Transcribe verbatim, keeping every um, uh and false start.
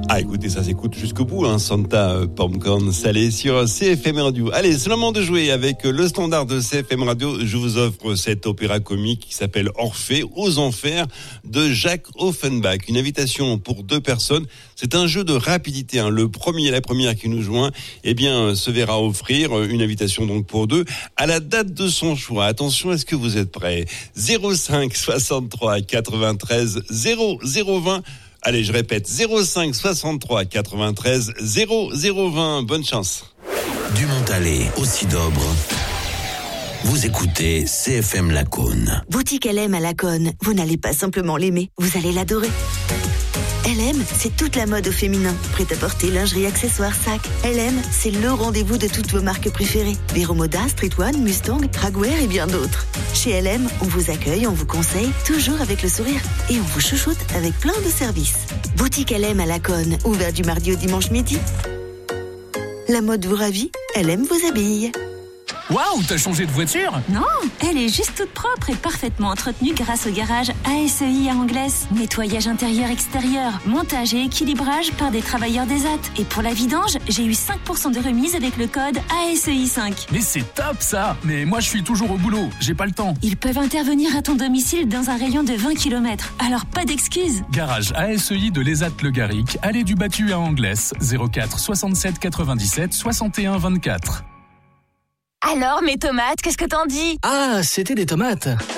Ah, écoutez, ça s'écoute jusqu'au bout, hein, Santa euh, Popcorn Salé sur C F M Radio. Allez, c'est le moment de jouer avec le standard de C F M Radio. Je vous offre cet opéra comique qui s'appelle Orphée aux Enfers de Jacques Offenbach. Une invitation pour deux personnes. C'est un jeu de rapidité, hein. Le premier et la première qui nous joint, eh bien, se verra offrir une invitation donc pour deux à la date de son choix. Attention, est-ce que vous êtes prêts? zéro cinq soixante-trois quatre-vingt-treize zéro zéro vingt. Allez, je répète, zéro cinq soixante-trois quatre-vingt-treize zéro zéro vingt. Bonne chance. Du Montalet au Cidobre. Vous écoutez C F M Lacaune. Boutique L M à Lacaune. Vous n'allez pas simplement l'aimer, vous allez l'adorer. L M, c'est toute la mode au féminin. Prêt-à-porter, lingerie, accessoires, sacs. L M, c'est le rendez-vous de toutes vos marques préférées. Vero Moda, Street One, Mustang, Dragwear et bien d'autres. Chez L M, on vous accueille, on vous conseille, toujours avec le sourire. Et on vous chouchoute avec plein de services. Boutique L M à Lacaune, ouvert du mardi au dimanche midi. La mode vous ravit, L M vous habille. Waouh, t'as changé de voiture? Non, elle est juste toute propre et parfaitement entretenue grâce au garage A S E I à Anglaise. Nettoyage intérieur-extérieur, montage et équilibrage par des travailleurs des A T. Et pour la vidange, j'ai eu cinq pour cent de remise avec le code A S E I cinq. Mais c'est top ça! Mais moi je suis toujours au boulot, j'ai pas le temps. Ils peuvent intervenir à ton domicile dans un rayon de vingt kilomètres, alors pas d'excuses. Garage A S E I de l'E S A T Le Garric, allée du Battu à Anglaise, zéro quatre soixante-sept quatre-vingt-dix-sept soixante et un vingt-quatre. Alors, mes tomates, qu'est-ce que t'en dis? Ah, c'était des tomates.